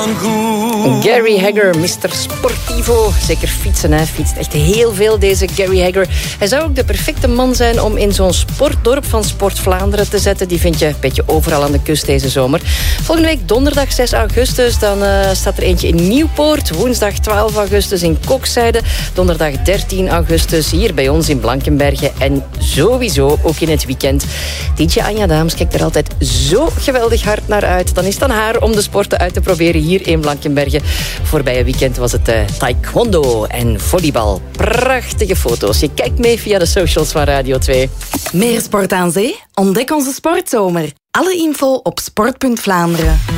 van goed. Gary Hagger, Mr. Sportivo. Zeker fietsen, hè. Fietst echt heel veel, deze Gary Hagger. Hij zou ook de perfecte man zijn om in zo'n sportdorp van Sport Vlaanderen te zetten. Die vind je een beetje overal aan de kust deze zomer. Volgende week donderdag 6 augustus. Dan staat er eentje in Nieuwpoort. Woensdag 12 augustus in Kokzijde. Donderdag 13 augustus hier bij ons in Blankenberge. En sowieso ook in het weekend. DJ Anja Daams kijkt er altijd zo geweldig hard naar uit. Dan is het aan haar om de sporten uit te proberen hier in Blankenberge. Voorbije weekend was het taekwondo en volleybal. Prachtige foto's. Je kijkt mee via de socials van Radio 2. Meer sport aan zee? Ontdek onze sportzomer. Alle info op sport.Vlaanderen.